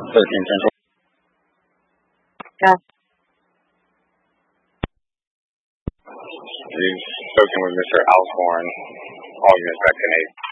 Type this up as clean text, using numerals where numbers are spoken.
13 Central. Yes. You've spoken with Mr. Osborne. All units back to 8.